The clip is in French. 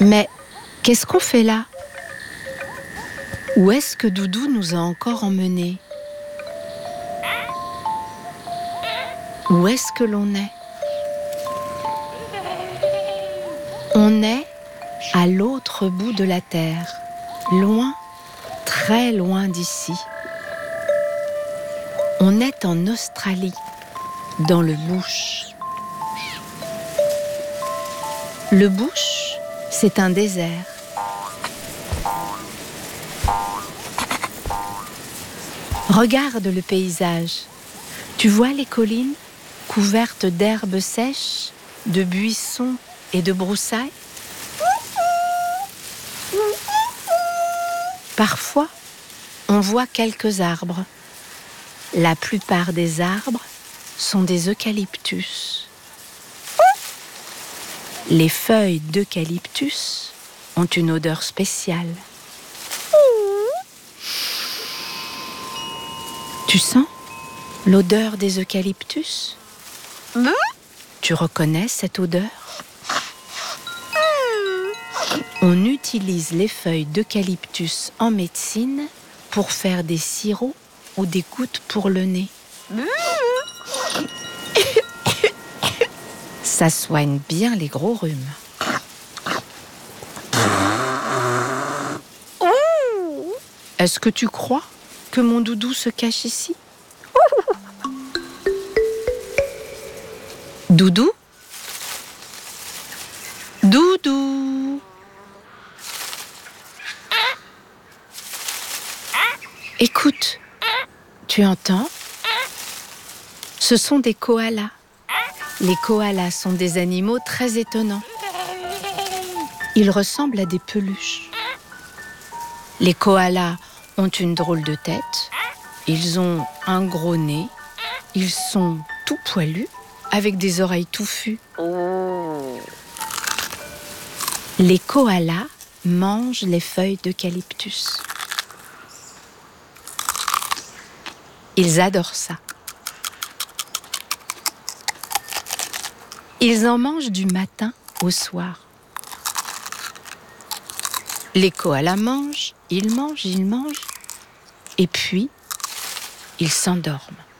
Mais qu'est-ce qu'on fait là? Où est-ce que Doudou nous a encore emmenés? Où est-ce que l'on est? On est à l'autre bout de la terre, loin, très loin d'ici. On est en Australie, dans le bush. Le bush, c'est un désert. Regarde le paysage. Tu vois les collines couvertes d'herbes sèches, de buissons et de broussailles? Parfois, on voit quelques arbres. La plupart des arbres sont des eucalyptus. Les feuilles d'eucalyptus ont une odeur spéciale. Tu sens l'odeur des eucalyptus? Tu reconnais cette odeur? On utilise les feuilles d'eucalyptus en médecine pour faire des sirops ou des gouttes pour le nez. Ça soigne bien les gros rhumes. Est-ce que tu crois que mon doudou se cache ici? Doudou? Doudou? Écoute, tu entends? Ce sont des koalas. Les koalas sont des animaux très étonnants. Ils ressemblent à des peluches. Les koalas ont une drôle de tête. Ils ont un gros nez. Ils sont tout poilus, avec des oreilles touffues. Les koalas mangent les feuilles d'eucalyptus. Ils adorent ça. Ils en mangent du matin au soir. Les koalas mangent, ils mangent, et puis ils s'endorment.